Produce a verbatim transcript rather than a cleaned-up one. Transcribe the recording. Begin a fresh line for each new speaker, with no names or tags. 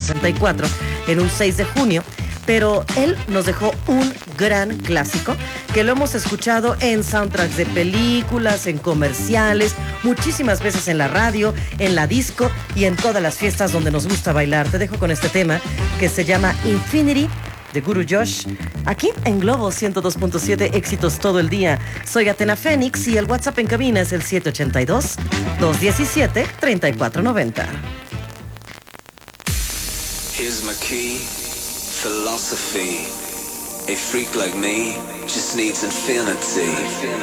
sesenta y cuatro, en un seis de junio. Pero él nos dejó un gran clásico que lo hemos escuchado en soundtracks de películas, en comerciales, muchísimas veces en la radio, en la disco y en todas las fiestas donde nos gusta bailar. Te dejo con este tema que se llama Infinity, de Guru Josh, aquí en Globo ciento dos punto siete, éxitos todo el día. Soy Athena Fénix y el WhatsApp en cabina es el siete ocho dos, dos uno siete, tres cuatro nueve cero.
Here's my key, philosophy. A freak like me just needs infinity.